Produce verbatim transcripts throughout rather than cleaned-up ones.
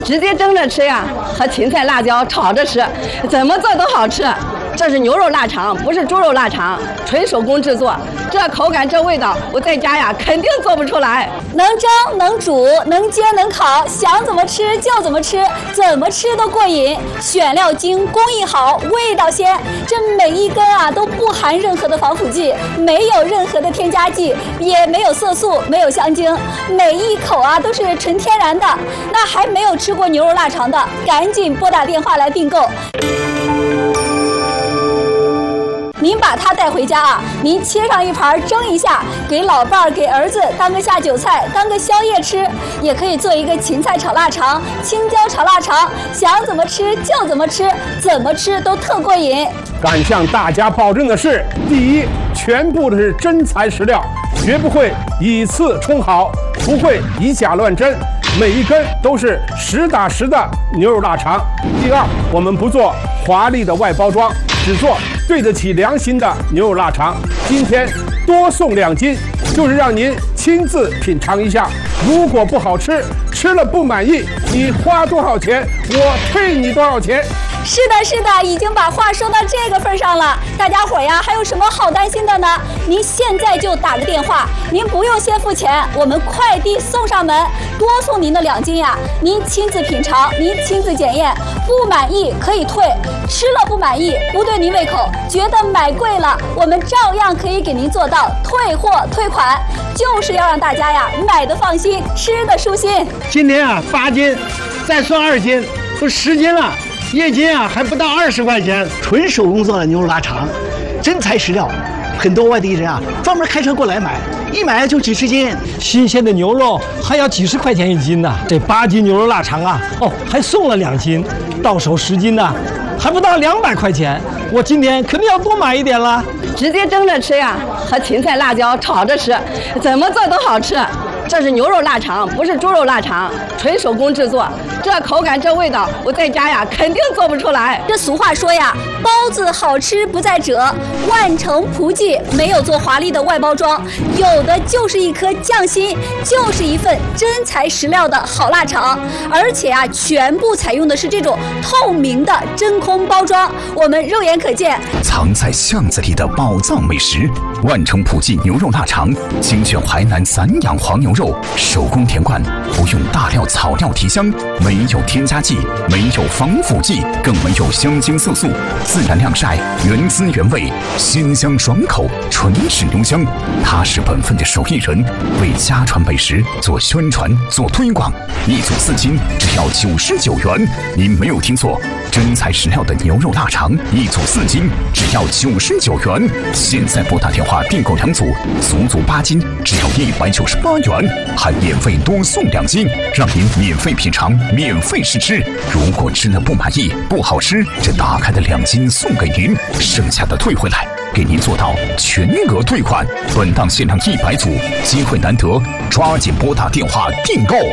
直接蒸着吃呀，和芹菜、辣椒炒着吃，怎么做都好吃。这是牛肉腊肠，不是猪肉腊肠，纯手工制作，这口感这味道，我在家呀肯定做不出来。 能蒸能煮能煎能烤，想怎么吃就怎么吃，怎么吃都过瘾。选料精，工艺好，味道鲜，这每一根啊都不含任何的防腐剂，没有任何的添加剂，也没有色素，没有香精，每一口啊都是纯天然的。那还没有吃过牛肉腊肠的，赶紧拨打电话来订购。您把它带回家啊，您切上一盘蒸一下，给老伴儿、给儿子当个下酒菜，当个宵夜吃，也可以做一个芹菜炒腊肠、青椒炒腊肠，想怎么吃就怎么吃，怎么吃都特过瘾。 敢向大家保证的是，第一，全部的是真材实料，绝不会以次充好，不会以假乱真，每一根都是实打实的牛肉腊肠。第二，我们不做华丽的外包装，只做对得起良心的牛肉腊肠。今天多送两斤，就是让您亲自品尝一下。如果不好吃，吃了不满意，你花多少钱，我退你多少钱。 是的，是的，已经把话说到这个份上了。大家伙呀，还有什么好担心的呢？您现在就打个电话，您不用先付钱，我们快递送上门，多送您的两斤呀。您亲自品尝，您亲自检验，不满意可以退，吃了不满意，不对您胃口，觉得买贵了，我们照样可以给您做到退货退款，就是要让大家呀买的放心，吃的舒心。 今天啊八斤，再算二斤，不十斤了。一斤啊还不到二十块钱，纯手工做的牛肉腊肠，真材实料。很多外地人啊专门开车过来买，一买就几十斤。 新鲜的牛肉还要几十块钱一斤呢。这八斤牛肉腊肠啊，哦还送了两斤，到手十斤呢，还不到两百块钱。我今天肯定要多买一点了。 直接蒸着吃呀，和芹菜、辣椒炒着吃，怎么做都好吃。这是牛肉腊肠，不是猪肉腊肠，纯手工制作，这口感这味道，我在家呀肯定做不出来。 这俗话说呀，包子好吃不在褶，万成葡记没有做华丽的外包装，有的就是一颗匠心，就是一份真材实料的好腊肠。而且啊，全部采用的是这种透明的真空包装，我们肉眼可见。 藏在巷子里的宝藏美食，万成葡记牛肉腊肠，精选淮南散养黄牛肉，手工填灌，不用大料草料提香，没有添加剂，没有防腐剂，更没有香精色素，自然晾晒，原汁原味，鲜香爽口，纯是牛香。他是本分的手艺人，为家传美食做宣传做推广，一组四斤只要九十九元。您没有听错，真材实料的牛肉腊肠，一组四斤只要九十九元。现在拨打电话订购两组，足足八斤只要一百九十八元，还免费多送两斤，让您免费品尝，免费试吃。如果吃了不满意，不好吃，这打开的两斤送给您，剩下的退回来，给您做到全额退款。本档限量一百组，机会难得，抓紧拨打电话订购。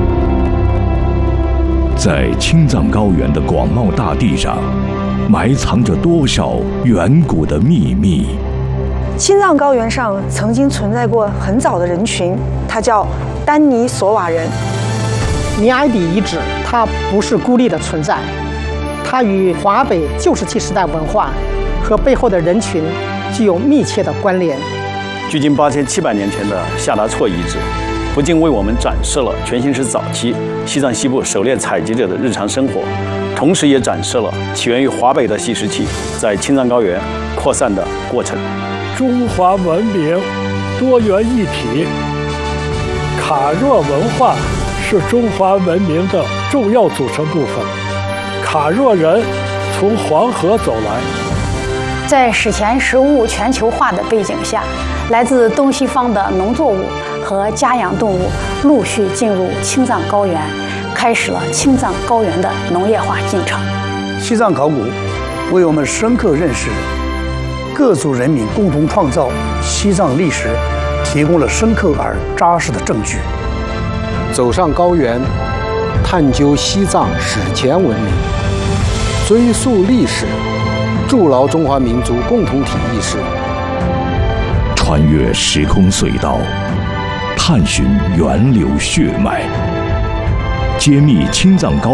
在青藏高原的广袤大地上，埋藏着多少远古的秘密？ 青藏高原上曾经存在过很早的人群，它叫丹尼索瓦人。 尼埃底遗址它不是孤立的存在，它与华北旧石器时代文化和背后的人群具有密切的关联。 距今八千七百年前的夏达措遗址，不仅为我们展示了全新石早期西藏西部狩猎采集者的日常生活，同时也展示了起源于华北的细石器在青藏高原扩散的过程。 中华文明多元一体，卡若文化是中华文明的重要组成部分。卡若人从黄河走来， 在史前食物全球化的背景下，来自东西方的农作物和家养动物陆续进入青藏高原，开始了青藏高原的农业化进程。 西藏考古为我们深刻认识各族人民共同创造西藏历史提供了深刻而扎实的证据。 走上高原，探究西藏史前文明，追溯历史，筑牢中华民族共同体意识。 穿越时空隧道，探寻源流血脉，揭秘青藏高